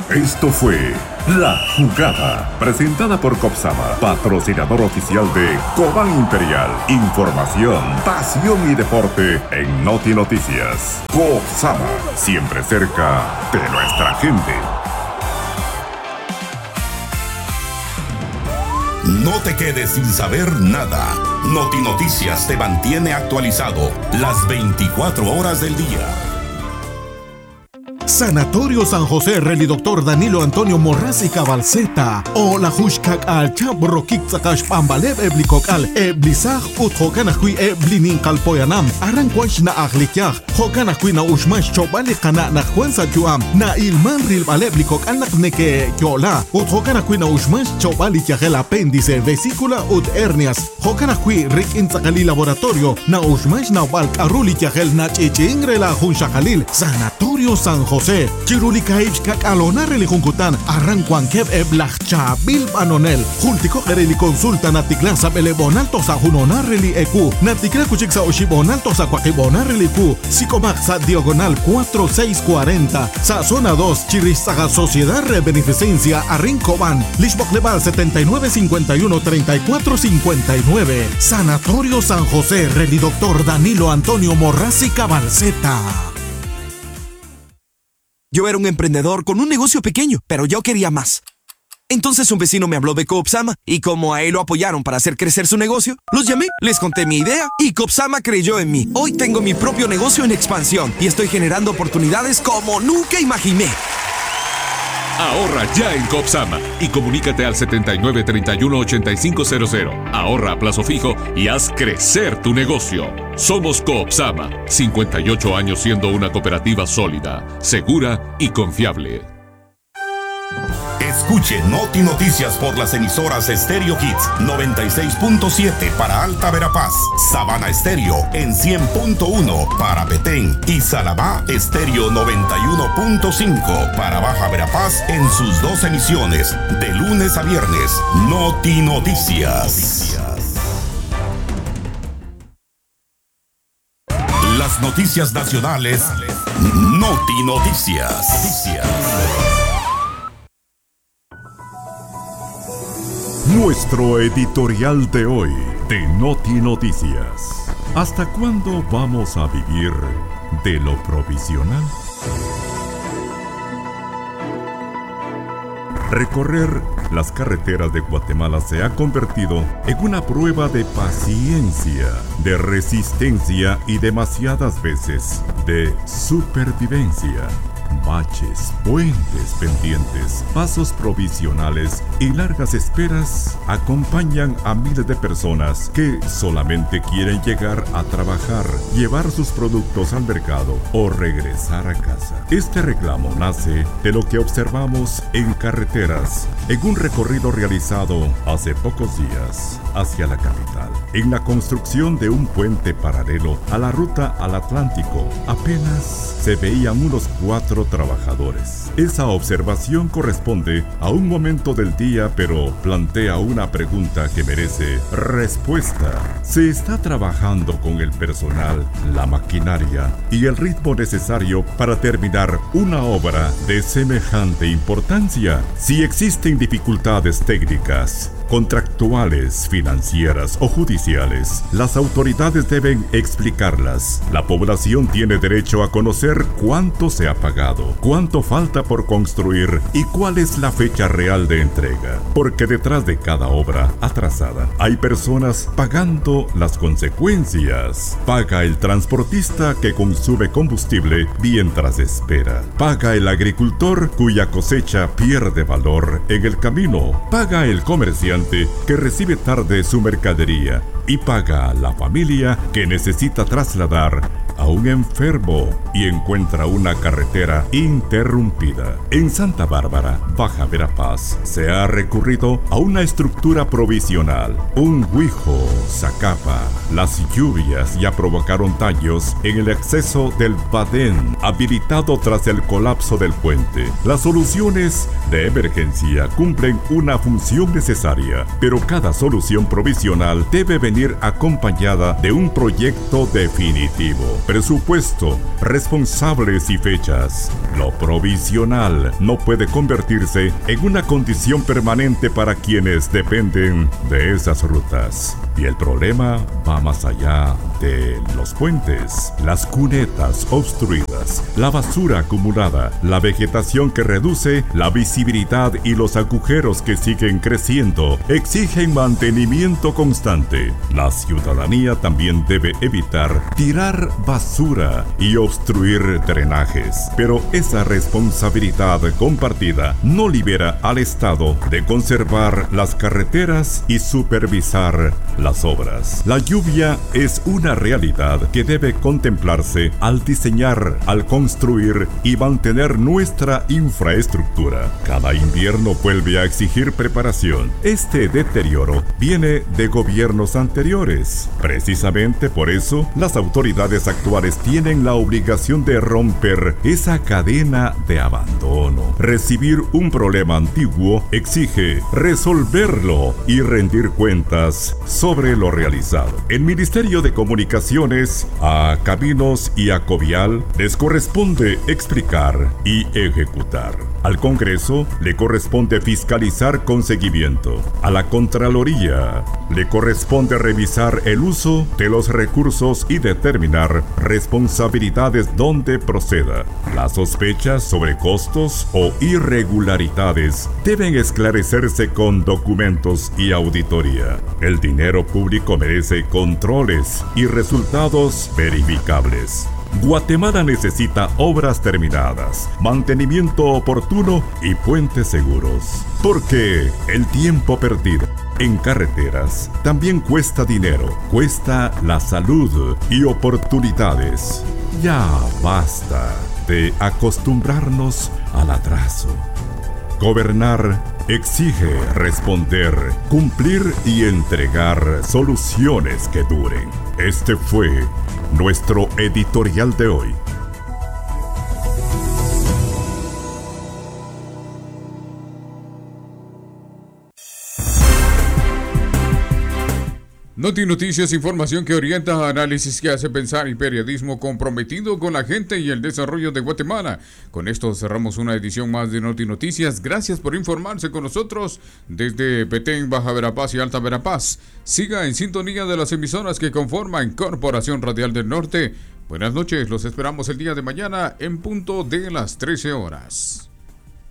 Esto fue La Jugada, presentada por Copsama, patrocinador oficial de Cobán Imperial. Información, pasión y deporte en Noti Noticias. Copsama, siempre cerca de nuestra gente. No te quedes sin saber nada. Noti Noticias te mantiene actualizado las 24 horas del día. Sanatorio San José Reli Doctor Danilo Antonio Morrasi Cabalceta o la Hushkak al Chabro Kikzakash Pambaleb Eblikok al Eblisaj ut Hokanakui Eblinin Kalpoyanam Arranquash na Aglikyaj Hokanakui na Ushmash Chobali Kana na Juanza Juam na Ilman Rilbal Eblikok al Nakneke Yola ut Hokanakui na Ushmash Chobali Kyajel Apéndice Vesícula ut Hernias Hokanakui Rik Inzakali Laboratorio na Ushmash na Balk Aruli Kyajel na Chichingre la Hunshakalil Sanatorio San José Chiruli Kaibskak Alona Relikunkutan Arranquan Keb Eblachcha Bilbanonel Jultico Reli Consulta Natiklansa Belebonal Tosa Junona Reli Eku Natikla Kuchiksa Oshibonal Tosa Kwakibona Reli Ku Psicomaxa Diagonal 4640 Sa Zona 2 Chirizaga Sociedad Beneficencia Arrincoban Lishbok Leval 7951-3459 Sanatorio San José Reli Doctor Danilo Antonio Morrasi Cabalceta. Yo era un emprendedor con un negocio pequeño, pero yo quería más. Entonces un vecino me habló de Copsama y como a él lo apoyaron para hacer crecer su negocio, los llamé, les conté mi idea y Copsama creyó en mí. Hoy tengo mi propio negocio en expansión y estoy generando oportunidades como nunca imaginé. Ahorra ya en Copsama y comunícate al 7931-8500. Ahorra a plazo fijo y haz crecer tu negocio. Somos Copsama, 58 años siendo una cooperativa sólida, segura y confiable. Escuche Noti Noticias por las emisoras Stereo Hits 96.7 para Alta Verapaz, Sabana Estéreo en 100.1 para Petén y Salabá Estéreo 91.5 para Baja Verapaz en sus dos emisiones de lunes a viernes. Noti Noticias. Las noticias nacionales. Noti Noticias. Nuestro editorial de hoy de Noti Noticias. ¿Hasta cuándo vamos a vivir de lo provisional? Recorrer las carreteras de Guatemala se ha convertido en una prueba de paciencia, de resistencia y demasiadas veces de supervivencia. Baches, puentes pendientes, pasos provisionales y largas esperas acompañan a miles de personas que solamente quieren llegar a trabajar, llevar sus productos al mercado o regresar a casa. Este reclamo nace de lo que observamos en carreteras, en un recorrido realizado hace pocos días hacia la capital. En la construcción de un puente paralelo a la ruta al Atlántico, apenas se veían unos 4 trabajadores. Esa observación corresponde a un momento del día, pero plantea una pregunta que merece respuesta. ¿Se está trabajando con el personal, la maquinaria y el ritmo necesario para terminar una obra de semejante importancia? Si existen dificultades técnicas, contractuales, financieras o judiciales, las autoridades deben explicarlas. La población tiene derecho a conocer cuánto se ha pagado, cuánto falta por construir y cuál es la fecha real de entrega. Porque detrás de cada obra atrasada hay personas pagando las consecuencias. Paga el transportista que consume combustible mientras espera. Paga el agricultor cuya cosecha pierde valor en el camino. Paga el comerciante que recibe tarde su mercadería y paga a la familia que necesita trasladar a un enfermo y encuentra una carretera interrumpida. En Santa Bárbara, Baja Verapaz, se ha recurrido a una estructura provisional. Un huijo, zacapa. Las lluvias ya provocaron daños en el acceso del Badén, habilitado tras el colapso del puente. Las soluciones de emergencia cumplen una función necesaria, pero cada solución provisional debe venir acompañada de un proyecto definitivo. presupuesto, responsables y fechas. Lo provisional no puede convertirse en una condición permanente para quienes dependen de esas rutas. Y el problema va más allá de los puentes, las cunetas obstruidas, la basura acumulada, la vegetación que reduce la visibilidad y los agujeros que siguen creciendo exigen mantenimiento constante. La ciudadanía también debe evitar tirar basura y obstruir drenajes, pero esa responsabilidad compartida no libera al Estado de conservar las carreteras y supervisar las obras. La lluvia es una realidad que debe contemplarse al diseñar, al construir y mantener nuestra infraestructura. Cada invierno vuelve a exigir preparación. Este deterioro viene de gobiernos anteriores. Precisamente por eso, las autoridades actuales tienen la obligación de romper esa cadena de abandono. Recibir un problema antiguo exige resolverlo y rendir cuentas sobre lo realizado. El Ministerio de Comunicaciones, a Caminos y a Covial les corresponde explicar y ejecutar. Al Congreso le corresponde fiscalizar con seguimiento. A la Contraloría le corresponde revisar el uso de los recursos y determinar responsabilidades donde proceda. Las sospechas sobre costos o irregularidades deben esclarecerse con documentos y auditoría. El dinero público merece controles y resultados verificables. Guatemala necesita obras terminadas, mantenimiento oportuno y puentes seguros. Porque el tiempo perdido en carreteras también cuesta dinero, cuesta la salud y oportunidades. Ya basta de acostumbrarnos al atraso. Gobernar exige responder, cumplir y entregar soluciones que duren. Este fue nuestro editorial de hoy. Noticias, información que orienta, análisis que hace pensar y periodismo comprometido con la gente y el desarrollo de Guatemala. Con esto cerramos una edición más de Noticias. Gracias por informarse con nosotros desde Petén, Baja Verapaz y Alta Verapaz. Siga en sintonía de las emisoras que conforman Corporación Radial del Norte. Buenas noches, los esperamos el día de mañana en punto de las 13 horas.